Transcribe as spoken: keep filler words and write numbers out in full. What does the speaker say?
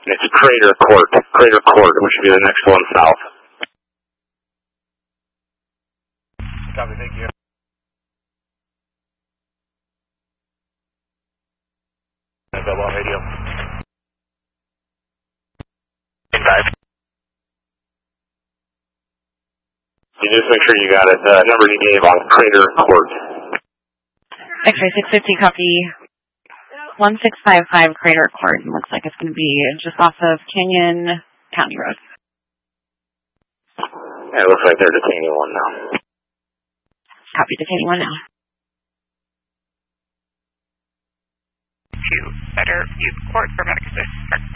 It's Crater Court. Crater Court, which should be the next one south. Copy, thank you. Double on radio. Five. You just make sure you got it. The number you gave on Crater Court. X-ray six fifty, copy. one six five five Crater Court. Looks like it's going to be just off of Canyon County Road. Yeah, it looks like they're detaining one now. Copy, detaining one now. To Better View Court for medical assist.